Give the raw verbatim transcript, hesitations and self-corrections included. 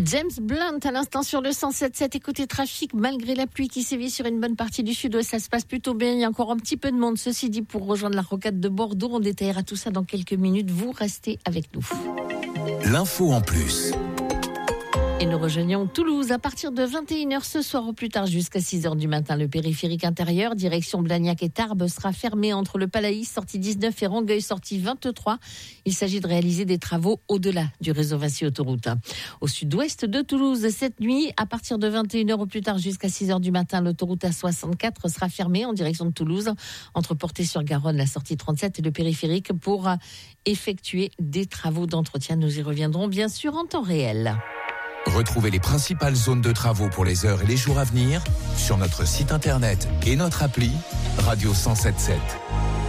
James Blunt à l'instant sur le cent sept sept. Écoutez, trafic malgré la pluie qui sévit sur une bonne partie du sud-ouest, ça se passe plutôt bien. Il y a encore un petit peu de monde. Ceci dit, pour rejoindre la rocade de Bordeaux, on détaillera tout ça dans quelques minutes. Vous restez avec nous. L'info en plus. Et nous rejoignons Toulouse à partir de vingt et une heures ce soir au plus tard jusqu'à six heures du matin. Le périphérique intérieur, direction Blagnac et Tarbes, sera fermé entre le Palaïs, sortie dix-neuf, et Rangueil, sortie vingt-trois. Il s'agit de réaliser des travaux au-delà du réseau Vinci Autoroute. Au sud-ouest de Toulouse, cette nuit, à partir de vingt et une heures au plus tard jusqu'à six heures du matin, l'autoroute A soixante-quatre sera fermée en direction de Toulouse, entre Portée-sur-Garonne, la sortie trente-sept et le périphérique pour effectuer des travaux d'entretien. Nous y reviendrons bien sûr en temps réel. Retrouvez les principales zones de travaux pour les heures et les jours à venir sur notre site internet et notre appli Radio cent sept sept.